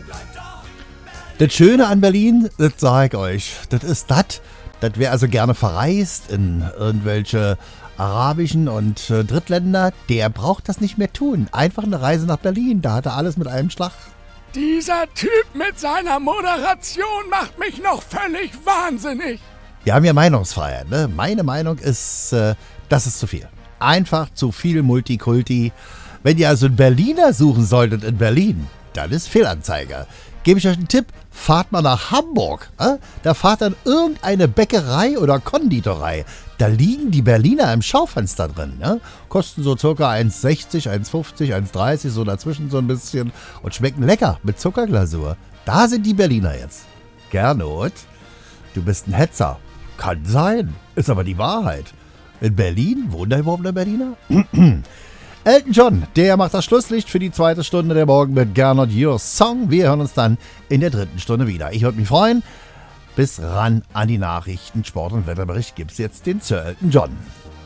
Das Schöne an Berlin, das sag ich euch, das ist das, wer also gerne verreist in irgendwelche arabischen und Drittländer, der braucht das nicht mehr tun. Einfach eine Reise nach Berlin, da hat er alles mit einem Schlag. Dieser Typ mit seiner Moderation macht mich noch völlig wahnsinnig. Wir haben ja Meinungsfreiheit, ne? Meine Meinung ist, das ist zu viel. Einfach zu viel Multikulti. Wenn ihr also einen Berliner suchen solltet in Berlin, dann ist Fehlanzeiger. Gebe ich euch einen Tipp, fahrt mal nach Hamburg. Da fahrt dann irgendeine Bäckerei oder Konditorei. Da liegen die Berliner im Schaufenster drin. Ne? Kosten so circa 1,60, 1,50, 1,30, so dazwischen so ein bisschen. Und schmecken lecker mit Zuckerglasur. Da sind die Berliner jetzt. Gernot, du bist ein Hetzer. Kann sein, ist aber die Wahrheit. In Berlin? Wohnt da überhaupt ein Berliner? Elton John, der macht das Schlusslicht für die zweite Stunde der Morgen mit Gernot Your Song. Wir hören uns dann in der dritten Stunde wieder. Ich würde mich freuen. Bis ran an die Nachrichten, Sport und Wetterbericht gibt's jetzt den Sir Elton John.